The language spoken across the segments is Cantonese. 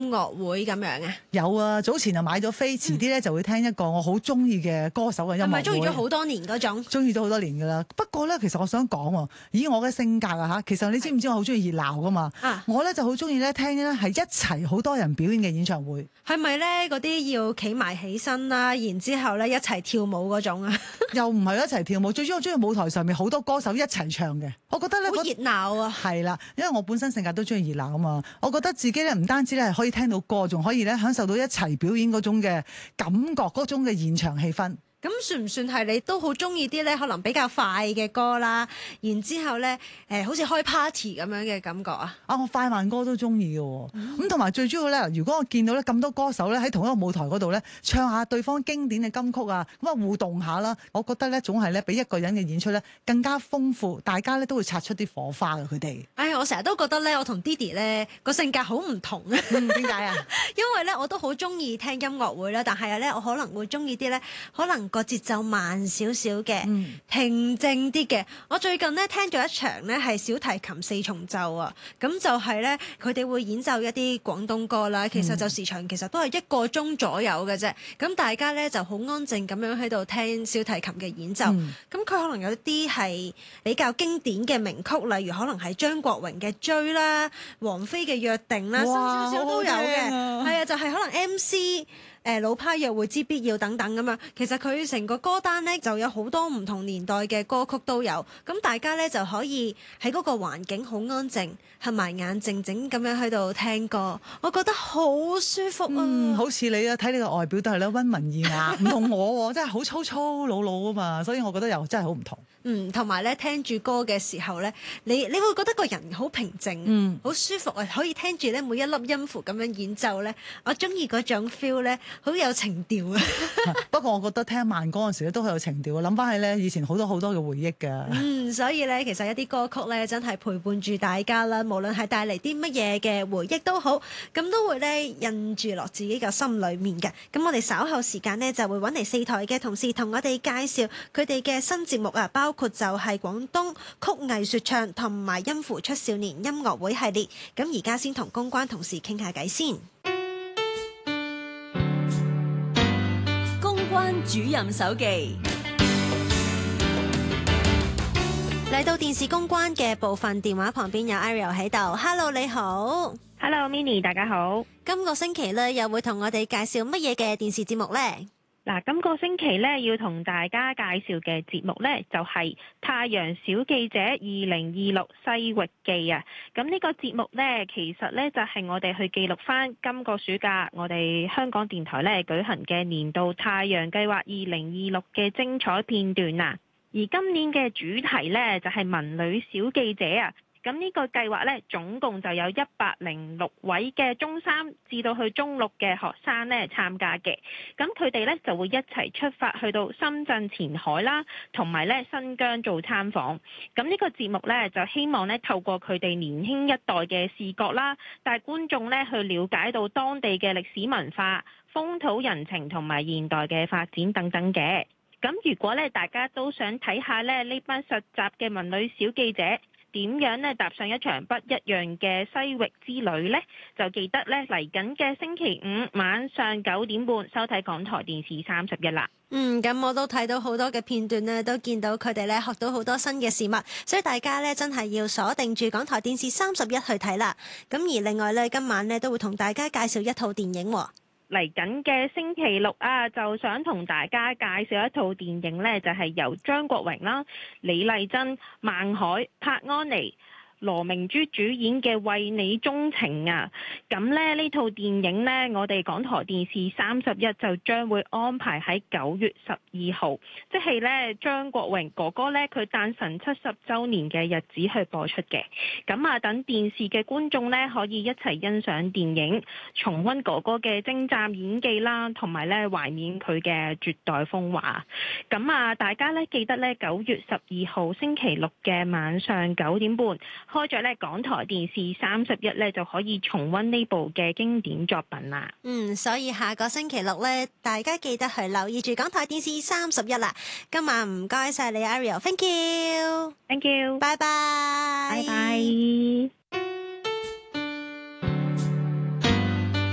樂會咁樣啊？ 有啊，早前就買咗飛，遲啲咧就會聽一個我好中意嘅歌手嘅音樂會。 係咪中意咗好多年嗰種？ 中意咗好多年噶啦。不過咧，其實我想講喎，以我嘅性格啊嚇，其實你知唔知我好中意熱鬧噶嘛？我咧就好中意咧聽咧係一齊好多人表演嘅演唱會。 係咪咧嗰啲要企埋起身啦，然之後咧一齊跳舞嗰種啊？ 又唔係一齊跳舞，最主要我中意舞台上面好多歌手一齊唱嘅。我覺得咧好熱鬧啊！ 係啦，因為我本身性格都中意熱鬧啊嘛。我覺得自己咧唔單止咧係可以聽到歌，仲可以咧享受到一齊表演嗰種嘅感覺，嗰種嘅現場氣氛。 咁算唔算係你都好中意啲咧？可能比較快嘅歌啦，然之後咧好似開 party 咁樣嘅感覺啊！ 我快慢歌都中意嘅喎，咁同埋最主要咧，如果我見到咧咁多歌手咧喺同一個舞台嗰度咧唱下對方經典嘅金曲啊，咁啊互動下啦，我覺得咧總係咧比一個人嘅演出咧更加豐富，大家咧都會擦出啲火花嘅佢哋。 我成日都覺得咧，我同 Didi 咧個性格好唔同啊！ 點解啊？ 因為咧我都好中意聽音樂會啦，但係咧我可能會中意啲咧可能個節奏慢少少嘅，平靜啲嘅。我最近咧聽咗一場咧係小提琴四重奏啊，咁就係咧佢哋會演奏一啲廣東歌啦。其實就時長其實都係1個鐘左右嘅啫。咁大家咧就好安靜咁樣喺度聽小提琴嘅演奏。咁佢可能有啲係比較經典嘅名曲，例如可能係張國榮嘅《追》啦，王菲嘅《約定》啦，新少少都有嘅。係啊，就係可能 MC。老派約會之必要等等咁樣，其實佢成個歌單呢就有好多唔同年代嘅歌曲都有，咁大家呢就可以喺嗰個環境好安靜，合埋眼靜靜咁樣喺度聽歌，我覺得好舒服啊！ 好似你啊，睇你個外表都係咧溫文爾雅，唔同我喎，真係好粗粗魯魯啊嘛，所以我覺得又真係好唔同。 同埋咧聽住歌嘅時候咧，你會覺得個人好平靜，好舒服啊！可以聽住咧每一粒音符咁樣演奏咧，我中意嗰種 feel 咧，好有情調啊！ 不過我覺得聽慢歌嗰陣時咧都好有情調啊，諗翻起咧以前好多好多嘅回憶㗎。 所以咧其實一啲歌曲咧真係陪伴住大家啦，無論係帶嚟啲乜嘢嘅回憶都好，咁都會咧印住落自己嘅心裏面嘅。咁我哋稍後時間呢，就會揾嚟4台嘅同事同我哋介紹佢哋嘅新節目啊，包括就係廣東曲藝說唱同埋音符出少年音樂會系列。咁而家先同公關同事傾下偈先。 公關主任手記嚟到電視公關嘅部分，電話旁邊有 Ariel 喺度。Hello， 你好。 Hello Minnie， 大家好。 今個星期咧又會同我哋介紹乜嘢嘅電視節目呢？ 嗱，今個星期咧要同大家介紹嘅節目咧就係《太陽小記者2026西域記》啊！咁呢個節目咧其實咧就係我哋去記錄翻今個暑假我哋香港電台咧舉行嘅年度太陽計劃2026嘅精彩片段啊！而今年嘅主題咧就係文女小記者啊！咁呢個計劃咧，總共就有106位嘅中三至到去中六嘅學生咧參加嘅。咁佢哋咧就會一齊出發去到深圳前海啦，同埋咧新疆做參訪。咁呢個節目咧就希望咧透過佢哋年輕一代嘅視覺啦，帶觀眾咧去了解到當地嘅歷史文化、風土人情同埋現代嘅發展等等嘅。咁如果咧大家都想睇下咧呢班實習嘅文女小記者點樣咧踏上一場不一樣嘅西域之旅呢？就記得咧嚟緊嘅星期五晚上9點半收睇港台電視31啦。 咁我都睇到好多嘅片段咧，都見到佢哋咧學到好多新嘅事物，所以大家咧真係要鎖定住港台電視31去睇啦。咁而另外咧，今晚咧都會同大家介紹一套電影喎。 嚟緊嘅星期六啊，就想同大家介紹一套電影呢，就係由張國榮啦、李麗珍、孟海、柏安妮、羅明珠主演嘅《為你鍾情》啊，咁呢套電影呢，我哋港台電視31就將會安排喺9月12號，即係呢張國榮哥哥呢，佢誕辰70週年嘅日子去播出嘅。咁啊，等電視嘅觀眾呢，可以一齊欣賞電影，重溫哥哥嘅精湛演技啦，同埋呢懷緬佢嘅絕代風華。咁啊，大家呢，記得呢9月12號星期六嘅晚上9點半。開咗咧港台電視31咧就可以重溫呢部嘅經典作品啦。 所以下個星期六咧，大家記得去留意住港台電視31啦。今晚唔該晒你 Ariel，Thank you，Thank you， 拜拜， 拜拜。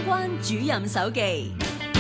關主任手記。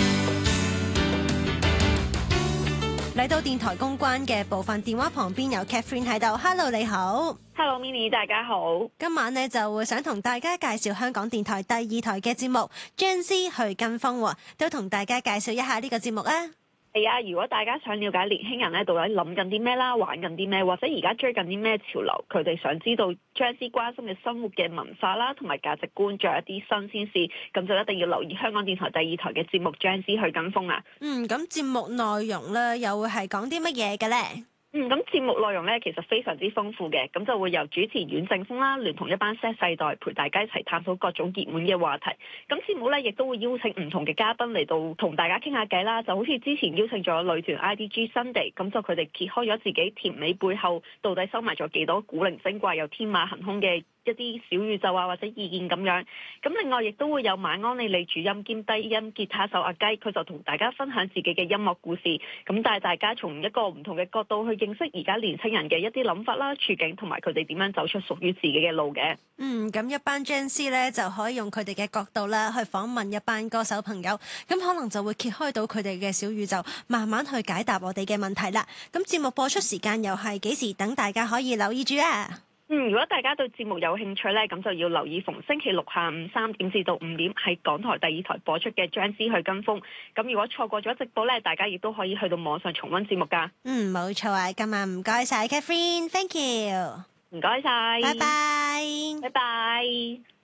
嚟到電台公關嘅部分，電話旁邊有 Catherine 喺度。Hello， 你好。 Hello Minnie， 大家好。 今晚呢就會想同大家介紹香港電台第二台嘅節目 Gen Z 去跟風喎，都同大家介紹一下呢個節目啊。 係啊，如果大家想了解年輕人咧到底諗緊啲咩啦，玩緊啲咩，或者而家追緊啲咩潮流，佢哋想知道 Gen Z 關心嘅生活嘅文化啦，同埋價值觀，仲有一啲新鮮事，咁就一定要留意香港電台第二台嘅節目 Gen Z 去跟風啦。 咁節目內容咧又會係講啲乜嘢嘅咧？ 咁節目內容咧其實非常之豐富嘅，咁就會由主持阮正峰啦，聯同一班 Z 世代陪大家一齊探討各種熱門嘅話題。咁節目咧亦都會邀請唔同嘅嘉賓嚟到同大家傾下偈啦，就好似之前邀請咗女團 IDG Sunday，咁就佢哋揭開咗自己甜美背後到底收埋咗幾多古靈精怪又天馬行空嘅一啲小宇宙啊，或者意見咁樣。咁另外亦都會有馬安利利主音兼低音吉他手阿雞，佢就同大家分享自己嘅音樂故事，咁帶大家從一個唔同嘅角度去認識而家年輕人嘅一啲諗法啦、處境，同埋佢哋點樣走出屬於自己嘅路嘅。 咁一班 Gen Z 咧就可以用佢哋嘅角度啦去訪問一班歌手朋友，咁可能就會揭開到佢哋嘅小宇宙，慢慢去解答我哋嘅問題啦。咁節目播出時間又係幾時？等大家可以留意住啊！ 如果大家對節目有興趣呢，咁就要留意逢星期六下午3點至到5點喺港台第二台播出嘅 Gen Z 去跟風。咁如果錯過咗直播呢，大家亦都可以去到網上重溫節目㗎。 冇錯啊！今晚唔該晒 Catherine，Thank you， 唔該晒， 拜拜， 拜拜。